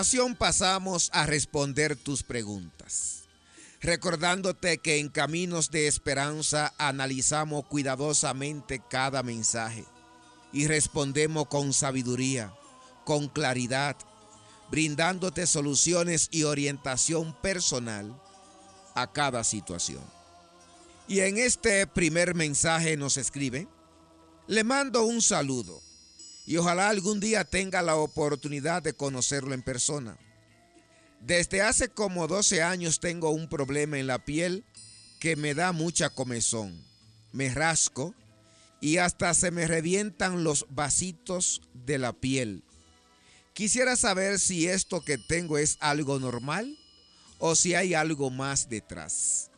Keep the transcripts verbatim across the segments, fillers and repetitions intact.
continuación pasamos a responder tus preguntas, recordándote que en Caminos de Esperanza analizamos cuidadosamente cada mensaje y respondemos con sabiduría, con claridad, brindándote soluciones y orientación personal a cada situación. Y en este primer mensaje nos escribe: le mando un saludo y ojalá algún día tenga la oportunidad de conocerlo en persona. Desde hace como doce años tengo un problema en la piel que me da mucha comezón. Me rasco y hasta se me revientan los vasitos de la piel. Quisiera saber si esto que tengo es algo normal o si hay algo más detrás.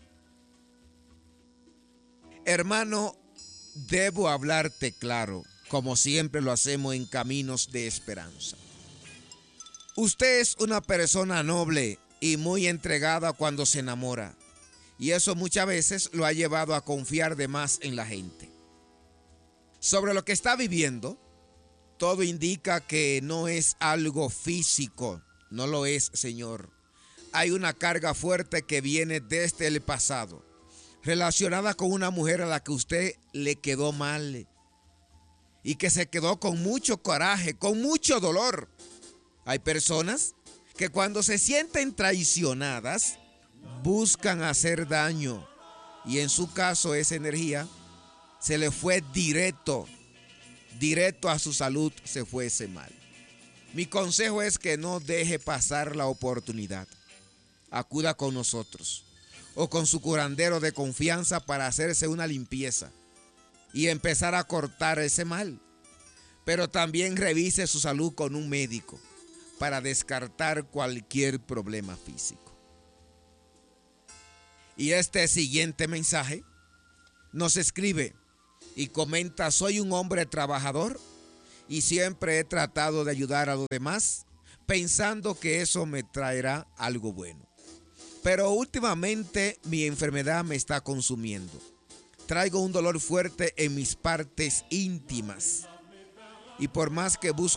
Hermano, debo hablarte claro, como siempre lo hacemos en Caminos de Esperanza. Usted es una persona noble y muy entregada cuando se enamora, y eso muchas veces lo ha llevado a confiar de más en la gente. Sobre lo que está viviendo, todo indica que no es algo físico, no lo es, señor. Hay una carga fuerte que viene desde el pasado, relacionada con una mujer a la que usted le quedó mal y que se quedó con mucho coraje, con mucho dolor. Hay personas que cuando se sienten traicionadas buscan hacer daño y en su caso esa energía se le fue directo, directo a su salud, se fuese mal. Mi consejo es que no deje pasar la oportunidad. Acuda con nosotros o con su curandero de confianza para hacerse una limpieza y empezar a cortar ese mal. Pero también revise su salud con un médico para descartar cualquier problema físico. Y este siguiente mensaje nos escribe y comenta: soy un hombre trabajador y siempre he tratado de ayudar a los demás pensando que eso me traerá algo bueno. Pero últimamente mi enfermedad me está consumiendo. Traigo un dolor fuerte en mis partes íntimas y por más que busco